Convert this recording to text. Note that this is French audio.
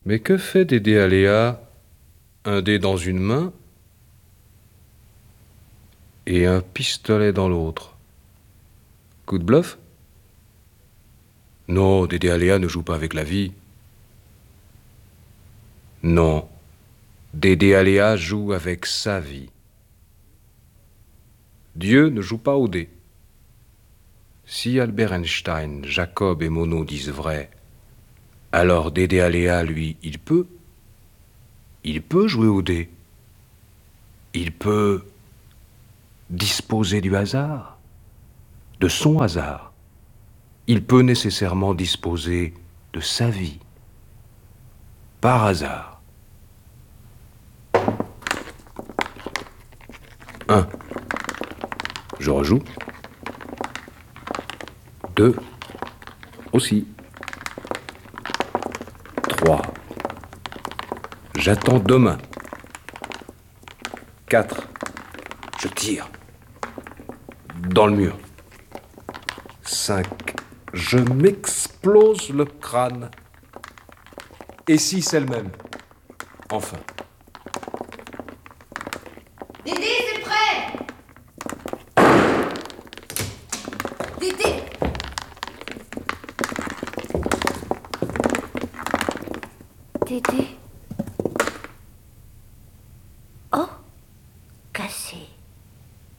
Mais que fait Dédé Aléa? Un dé dans une main et un pistolet dans l'autre. Coup de bluff? Non, Dédé Aléa ne joue pas avec la vie. Non, Dédé Aléa joue avec sa vie. Dieu ne joue pas au dé. Si Albert Einstein, Jacob et Monod disent vrai, alors Dédé Aléa, lui, il peut jouer au dé. Il peut disposer du hasard, de son hasard. Il peut nécessairement disposer de sa vie, par hasard. 1. Je rejoue. 2. Aussi. 3. J'attends demain. 4. Je tire. Dans le mur. 5. Je m'explose le crâne. Et 6 elle-même. Enfin. Dédé, c'est prêt! Dédé! Dédé.